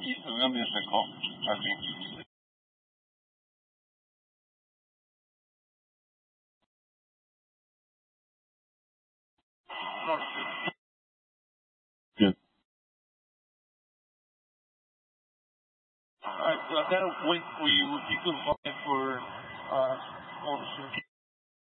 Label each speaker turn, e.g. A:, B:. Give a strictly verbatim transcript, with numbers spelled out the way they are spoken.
A: Isso mesmo, Secom. Assim. Good. I, I gotta wait for you if you can find for uh,